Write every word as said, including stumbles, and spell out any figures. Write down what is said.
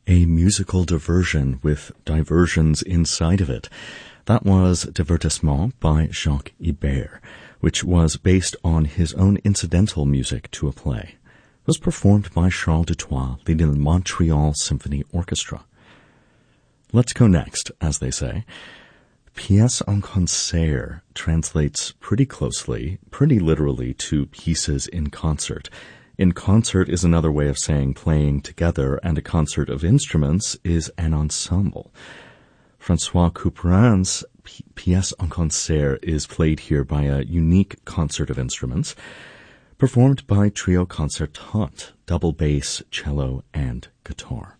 A musical diversion with diversions inside of it. That was Divertissement by Jacques Ibert, which was based on his own incidental music to a play. It was performed by Charles Dutoit, leading the Montreal Symphony Orchestra. Let's go next, as they say. Pièce en concert translates pretty closely, pretty literally, to pieces in concert. In concert is another way of saying playing together, and a concert of instruments is an ensemble. François Couperin's Pièce en concert is played here by a unique concert of instruments, performed by Trio Concertante, double bass, cello, and guitar.